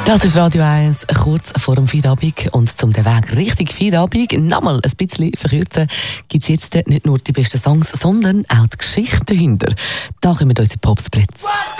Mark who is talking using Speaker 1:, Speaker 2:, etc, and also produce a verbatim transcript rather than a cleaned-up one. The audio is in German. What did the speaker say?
Speaker 1: Das ist Radio eins, kurz vor dem Feierabend. Und zum den Weg Richtung Feierabend nochmal ein bisschen verkürzen, gibt es jetzt nicht nur die besten Songs, sondern auch die Geschichte dahinter. Da kommen unsere Popsplits.